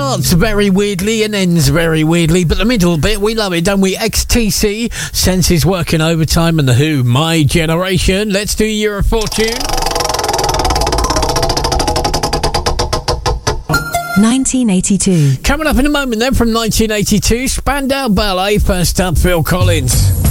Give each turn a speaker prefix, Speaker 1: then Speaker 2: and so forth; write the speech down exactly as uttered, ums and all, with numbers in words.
Speaker 1: starts very weirdly and ends very weirdly, but the middle bit, we love it, don't we? X T C, Senses Working Overtime, and The Who, My Generation. Let's do Year of Fortune.
Speaker 2: nineteen eighty-two.
Speaker 1: Coming up in a moment then from nineteen eighty-two, Spandau Ballet. First up, Phil Collins.